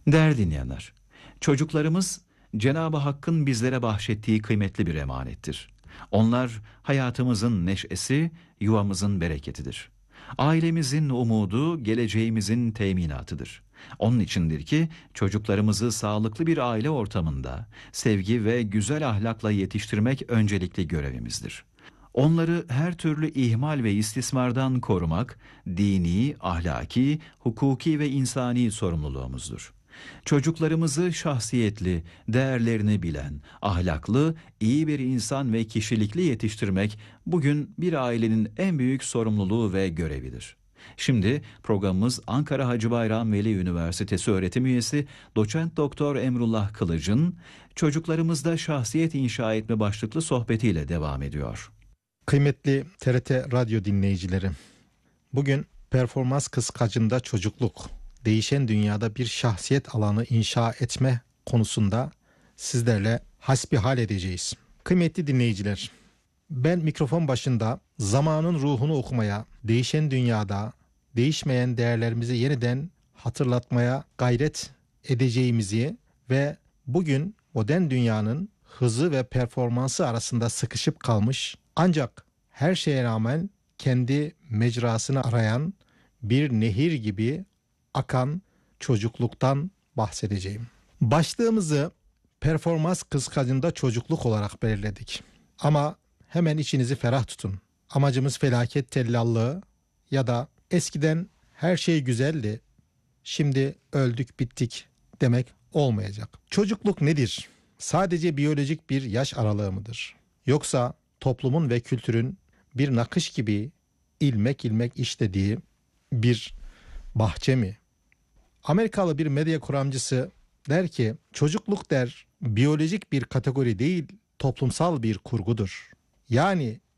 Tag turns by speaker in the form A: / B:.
A: Değerli dinleyenler, çocuklarımız Cenab-ı Hakk'ın bizlere bahşettiği kıymetli bir emanettir. Onlar hayatımızın neşesi, yuvamızın bereketidir. Ailemizin umudu, geleceğimizin teminatıdır. Onun içindir ki çocuklarımızı sağlıklı bir aile ortamında, sevgi ve güzel ahlakla yetiştirmek öncelikli görevimizdir. Onları her türlü ihmal ve istismardan korumak, dini, ahlaki, hukuki ve insani sorumluluğumuzdur. Çocuklarımızı şahsiyetli, değerlerini bilen, ahlaklı, iyi bir insan ve kişilikli yetiştirmek bugün bir ailenin en büyük sorumluluğu ve görevidir. Şimdi programımız Ankara Hacı Bayram Veli Üniversitesi öğretim üyesi Doçent Doktor Emrullah Kılıç'ın Çocuklarımızda Şahsiyet İnşa Etme başlıklı sohbetiyle devam ediyor.
B: Kıymetli TRT Radyo dinleyicileri, bugün performans kıskacında çocukluk, değişen dünyada bir şahsiyet alanı inşa etme konusunda sizlerle hasbihal edeceğiz. Kıymetli dinleyiciler, ben mikrofon başında zamanın ruhunu okumaya, değişen dünyada değişmeyen değerlerimizi yeniden hatırlatmaya gayret edeceğimizi ve bugün modern dünyanın hızı ve performansı arasında sıkışıp kalmış ancak her şeye rağmen kendi mecrasını arayan bir nehir gibi akan çocukluktan bahsedeceğim. Başlığımızı performans kıskacında çocukluk olarak belirledik. Ama hemen içinizi ferah tutun. Amacımız felaket tellallığı ya da eskiden her şey güzeldi, şimdi öldük bittik demek olmayacak. Çocukluk nedir? Sadece biyolojik bir yaş aralığı mıdır? Yoksa toplumun ve kültürün bir nakış gibi ilmek ilmek işlediği bir bahçe mi? Amerikalı bir medya kuramcısı der ki, çocukluk der biyolojik bir kategori değil, toplumsal bir kurgudur. Yani